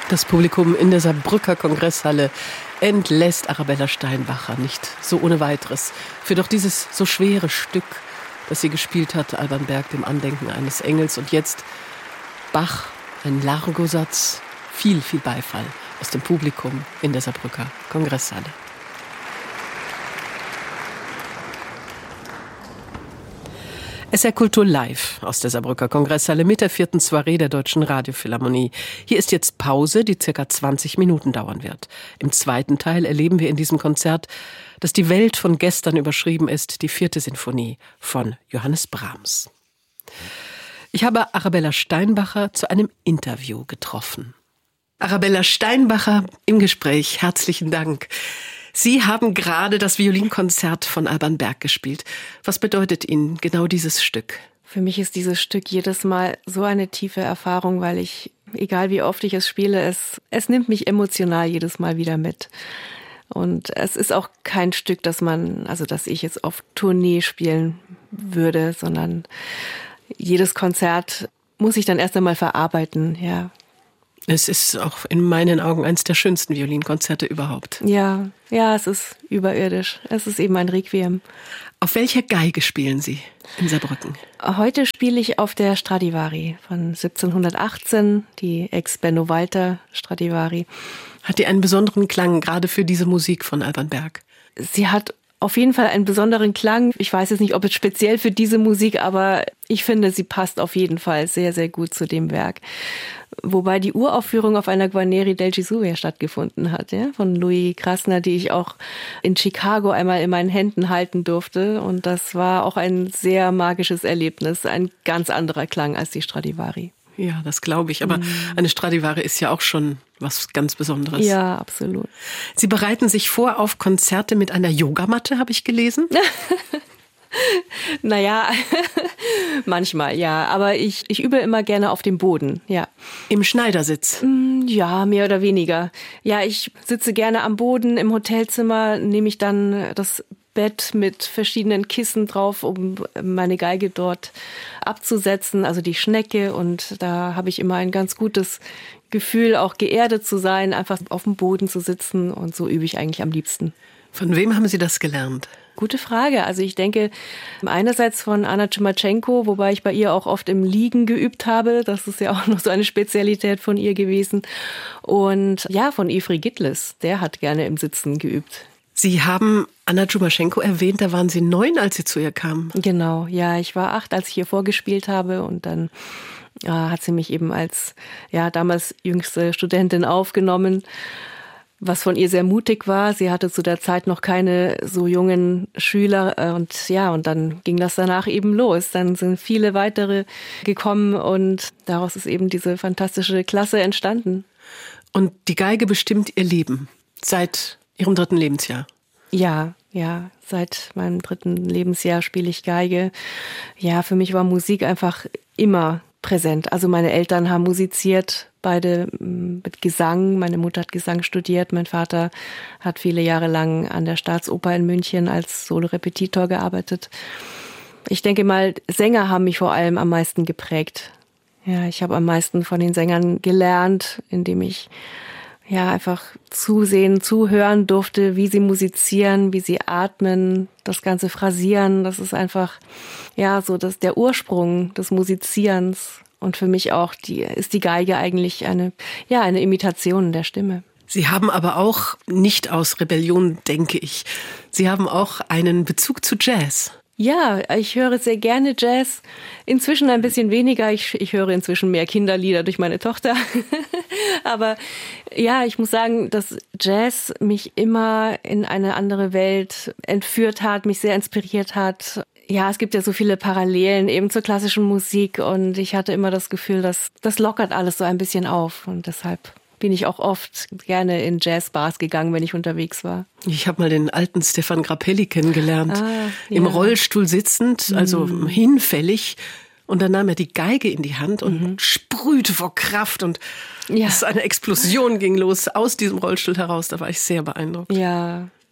Das Publikum in der Saarbrücker Kongresshalle entlässt Arabella Steinbacher nicht so ohne weiteres für doch dieses so schwere Stück, das sie gespielt hat, Alban Berg, dem Andenken eines Engels. Und jetzt Bach, ein Largo-Satz, viel Beifall aus dem Publikum in der Saarbrücker Kongresshalle. SR Kultur live aus der Saarbrücker Kongresshalle mit der 4. Soiree der Deutschen Radiophilharmonie. Hier ist jetzt Pause, die ca. 20 Minuten dauern wird. Im zweiten Teil erleben wir in diesem Konzert, dass die Welt von gestern überschrieben ist, die 4. Sinfonie von Johannes Brahms. Ich habe Arabella Steinbacher zu einem Interview getroffen. Arabella Steinbacher im Gespräch, herzlichen Dank. Sie haben gerade das Violinkonzert von Alban Berg gespielt. Was bedeutet Ihnen genau dieses Stück? Für mich ist dieses Stück jedes Mal so eine tiefe Erfahrung, weil ich, egal wie oft ich es spiele, es nimmt mich emotional jedes Mal wieder mit. Und es ist auch kein Stück, dass ich jetzt auf Tournee spielen würde, sondern jedes Konzert muss ich dann erst einmal verarbeiten, ja. Es ist auch in meinen Augen eines der schönsten Violinkonzerte überhaupt. Ja, es ist überirdisch. Es ist eben ein Requiem. Auf welcher Geige spielen Sie in Saarbrücken? Heute spiele ich auf der Stradivari von 1718, die Ex-Benno Walter Stradivari. Hat die einen besonderen Klang, gerade für diese Musik von Alban Berg? Sie hat auf jeden Fall einen besonderen Klang. Ich weiß jetzt nicht, ob es speziell für diese Musik, aber ich finde, sie passt auf jeden Fall sehr, sehr gut zu dem Werk. Wobei die Uraufführung auf einer Guarneri del Gesù stattgefunden hat, ja, von Louis Krasner, die ich auch in Chicago einmal in meinen Händen halten durfte. Und das war auch ein sehr magisches Erlebnis, ein ganz anderer Klang als die Stradivari. Ja, das glaube ich. Aber eine Stradivari ist ja auch schon was ganz Besonderes. Ja, absolut. Sie bereiten sich vor auf Konzerte mit einer Yogamatte, habe ich gelesen. Naja, manchmal, ja. Aber ich übe immer gerne auf dem Boden, ja. Im Schneidersitz? Ja, mehr oder weniger. Ja, ich sitze gerne am Boden. Im Hotelzimmer nehme ich dann das Bett mit verschiedenen Kissen drauf, um meine Geige dort abzusetzen, also die Schnecke. Und da habe ich immer ein ganz gutes Gefühl, auch geerdet zu sein, einfach auf dem Boden zu sitzen. Und so übe ich eigentlich am liebsten. Von wem haben Sie das gelernt? Gute Frage. Also ich denke einerseits von Anna Tschimachenko, wobei ich bei ihr auch oft im Liegen geübt habe. Das ist ja auch noch so eine Spezialität von ihr gewesen. Und ja, von Efri Gitlis. Der hat gerne im Sitzen geübt. Sie haben Anna Tschimachenko erwähnt, da waren Sie 9, als Sie zu ihr kamen. Genau, ja, ich war 8, als ich ihr vorgespielt habe und dann hat sie mich eben als damals jüngste Studentin aufgenommen, was von ihr sehr mutig war. Sie hatte zu der Zeit noch keine so jungen Schüler und dann ging das danach eben los. Dann sind viele weitere gekommen und daraus ist eben diese fantastische Klasse entstanden. Und die Geige bestimmt Ihr Leben seit Ihrem 3. Lebensjahr? Ja, seit meinem 3. Lebensjahr spiele ich Geige. Ja, für mich war Musik einfach immer präsent. Also meine Eltern haben musiziert, beide mit Gesang. Meine Mutter hat Gesang studiert. Mein Vater hat viele Jahre lang an der Staatsoper in München als Solorepetitor gearbeitet. Ich denke mal, Sänger haben mich vor allem am meisten geprägt. Ja, ich habe am meisten von den Sängern gelernt, indem ich einfach zusehen, zuhören durfte, wie sie musizieren, wie sie atmen, das ganze Phrasieren. Das ist einfach, so der Ursprung des Musizierens. Und für mich auch ist die Geige eigentlich eine Imitation der Stimme. Sie haben aber auch, nicht aus Rebellion, denke ich, Sie haben auch einen Bezug zu Jazz. Ja, ich höre sehr gerne Jazz. Inzwischen ein bisschen weniger. Ich höre inzwischen mehr Kinderlieder durch meine Tochter. Aber ja, ich muss sagen, dass Jazz mich immer in eine andere Welt entführt hat, mich sehr inspiriert hat. Ja, es gibt ja so viele Parallelen eben zur klassischen Musik und ich hatte immer das Gefühl, dass das lockert alles so ein bisschen auf und deshalb bin ich auch oft gerne in Jazzbars gegangen, wenn ich unterwegs war. Ich habe mal den alten Stefan Grappelli kennengelernt, im Rollstuhl sitzend, also hinfällig. Und dann nahm er die Geige in die Hand und sprühte vor Kraft und eine Explosion ging los aus diesem Rollstuhl heraus. Da war ich sehr beeindruckt. Ja,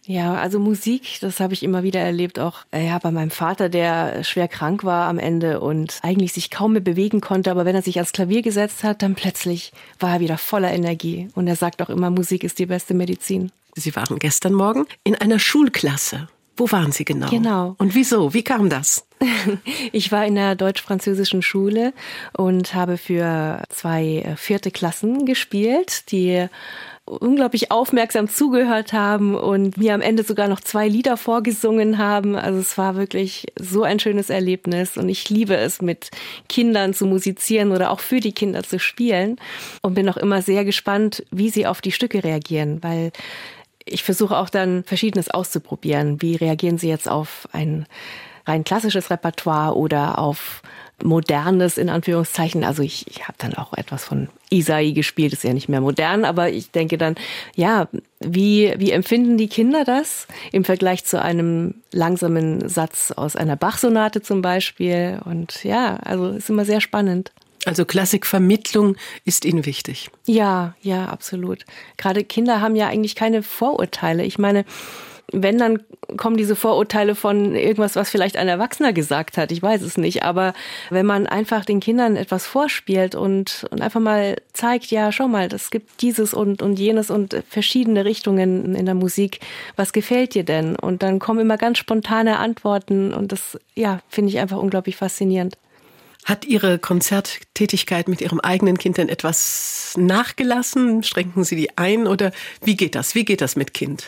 Ja, also Musik, das habe ich immer wieder erlebt, auch bei meinem Vater, der schwer krank war am Ende und eigentlich sich kaum mehr bewegen konnte, aber wenn er sich ans Klavier gesetzt hat, dann plötzlich war er wieder voller Energie. Und er sagt auch immer, Musik ist die beste Medizin. Sie waren gestern Morgen in einer Schulklasse. Wo waren Sie genau? Genau. Und wieso? Wie kam das? Ich war in der deutsch-französischen Schule und habe für 2 4. Klassen gespielt, die unglaublich aufmerksam zugehört haben und mir am Ende sogar noch 2 Lieder vorgesungen haben. Also es war wirklich so ein schönes Erlebnis und ich liebe es, mit Kindern zu musizieren oder auch für die Kinder zu spielen und bin auch immer sehr gespannt, wie sie auf die Stücke reagieren, weil ich versuche auch dann Verschiedenes auszuprobieren. Wie reagieren sie jetzt auf ein rein klassisches Repertoire oder auf modernes, in Anführungszeichen. Also ich habe dann auch etwas von Isai gespielt, ist ja nicht mehr modern, aber ich denke dann, ja, wie empfinden die Kinder das im Vergleich zu einem langsamen Satz aus einer Bach-Sonate zum Beispiel? Und ja, also ist immer sehr spannend. Also Klassikvermittlung ist Ihnen wichtig? Ja, absolut. Gerade Kinder haben ja eigentlich keine Vorurteile. Ich meine, wenn, dann kommen diese Vorurteile von irgendwas, was vielleicht ein Erwachsener gesagt hat. Ich weiß es nicht. Aber wenn man einfach den Kindern etwas vorspielt und einfach mal zeigt, ja, schau mal, es gibt dieses und jenes und verschiedene Richtungen in der Musik. Was gefällt dir denn? Und dann kommen immer ganz spontane Antworten und das, ja, finde ich einfach unglaublich faszinierend. Hat Ihre Konzerttätigkeit mit Ihrem eigenen Kind denn etwas nachgelassen? Schränken Sie die ein oder wie geht das? Wie geht das mit Kind?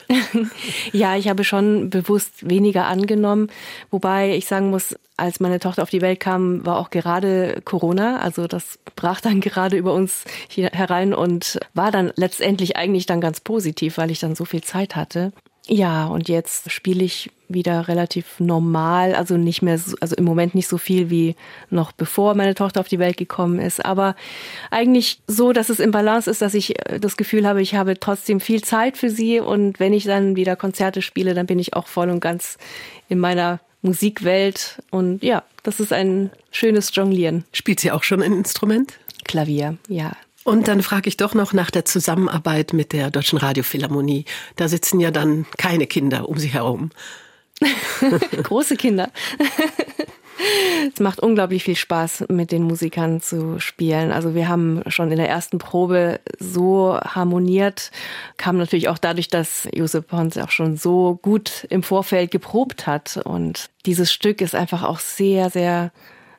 Ja, ich habe schon bewusst weniger angenommen. Wobei ich sagen muss, als meine Tochter auf die Welt kam, war auch gerade Corona. Also das brach dann gerade über uns hier herein und war dann letztendlich eigentlich dann ganz positiv, weil ich dann so viel Zeit hatte. Ja, und jetzt spiele ich wieder relativ normal, also nicht mehr, also im Moment nicht so viel wie noch bevor meine Tochter auf die Welt gekommen ist, aber eigentlich so, dass es im Balance ist, dass ich das Gefühl habe, ich habe trotzdem viel Zeit für sie und wenn ich dann wieder Konzerte spiele, dann bin ich auch voll und ganz in meiner Musikwelt und ja, das ist ein schönes Jonglieren. Spielt sie auch schon ein Instrument? Klavier, ja. Und dann frage ich doch noch nach der Zusammenarbeit mit der Deutschen Radiophilharmonie. Da sitzen ja dann keine Kinder um Sie herum. Große Kinder. Es macht unglaublich viel Spaß, mit den Musikern zu spielen. Also wir haben schon in der ersten Probe so harmoniert, kam natürlich auch dadurch, dass Josep Pons auch schon so gut im Vorfeld geprobt hat. Und dieses Stück ist einfach auch sehr, sehr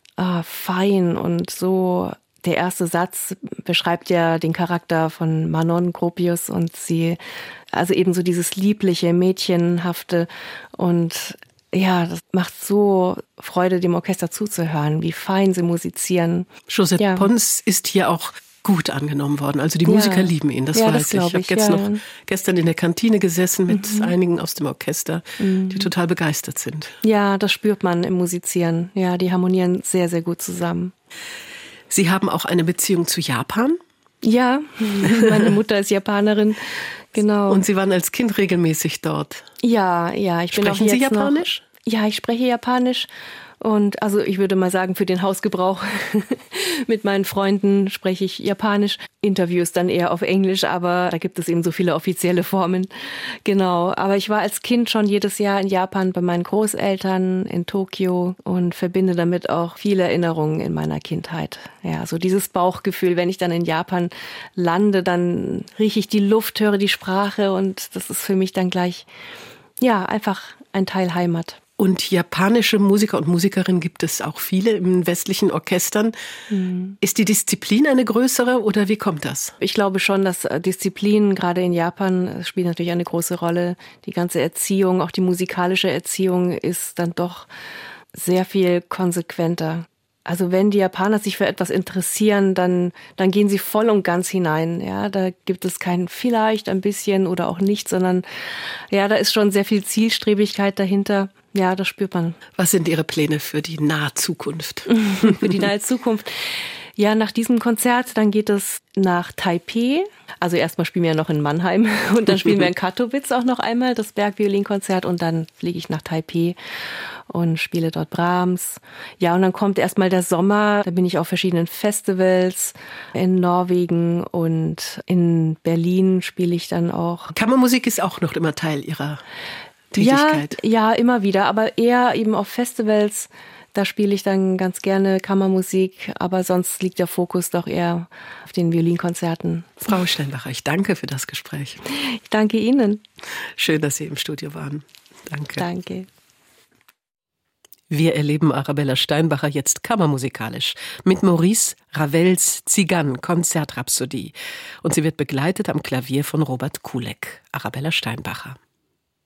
fein und so. Der erste Satz beschreibt ja den Charakter von Manon Gropius und sie, also eben so dieses liebliche, mädchenhafte und ja, das macht so Freude, dem Orchester zuzuhören, wie fein sie musizieren. Josep Pons ist hier auch gut angenommen worden. Also die Musiker lieben ihn, das weiß ich. Ich habe jetzt noch gestern in der Kantine gesessen mit einigen aus dem Orchester, die total begeistert sind. Ja, das spürt man im Musizieren. Ja, die harmonieren sehr, sehr gut zusammen. Sie haben auch eine Beziehung zu Japan? Ja, meine Mutter ist Japanerin, genau. Und Sie waren als Kind regelmäßig dort? Ja, ich bin auch jetzt Sprechen Sie Japanisch? Ja, ich spreche Japanisch. Und also ich würde mal sagen, für den Hausgebrauch mit meinen Freunden spreche ich Japanisch. Interviews dann eher auf Englisch, aber da gibt es eben so viele offizielle Formen. Genau, aber ich war als Kind schon jedes Jahr in Japan bei meinen Großeltern in Tokio und verbinde damit auch viele Erinnerungen in meiner Kindheit. Ja, so dieses Bauchgefühl, wenn ich dann in Japan lande, dann rieche ich die Luft, höre die Sprache und das ist für mich dann gleich, ja, einfach ein Teil Heimat. Und japanische Musiker und Musikerinnen gibt es auch viele in westlichen Orchestern. Ist die Disziplin eine größere oder wie kommt das? Ich glaube schon, dass Disziplin gerade in Japan spielt natürlich eine große Rolle. Die ganze Erziehung, auch die musikalische Erziehung ist dann doch sehr viel konsequenter. Also wenn die Japaner sich für etwas interessieren, dann gehen sie voll und ganz hinein. Ja, da gibt es kein vielleicht, ein bisschen oder auch nicht, sondern ja, da ist schon sehr viel Zielstrebigkeit dahinter. Ja, das spürt man. Was sind Ihre Pläne für die nahe Zukunft? Für die nahe Zukunft? Ja, nach diesem Konzert, dann geht es nach Taipei. Also erstmal spielen wir ja noch in Mannheim und dann spielen wir in Katowice auch noch einmal das Bergviolinkonzert und dann fliege ich nach Taipei und spiele dort Brahms. Ja, und dann kommt erstmal der Sommer. Da bin ich auf verschiedenen Festivals in Norwegen und in Berlin spiele ich dann auch. Kammermusik ist auch noch immer Teil Ihrer Tätigkeit. Ja, immer wieder, aber eher eben auf Festivals. Da spiele ich dann ganz gerne Kammermusik, aber sonst liegt der Fokus doch eher auf den Violinkonzerten. Frau Steinbacher, ich danke für das Gespräch. Ich danke Ihnen. Schön, dass Sie im Studio waren. Danke. Danke. Wir erleben Arabella Steinbacher jetzt kammermusikalisch mit Maurice Ravels Zygan Konzertrhapsodie. Und sie wird begleitet am Klavier von Robert Kulek. Arabella Steinbacher.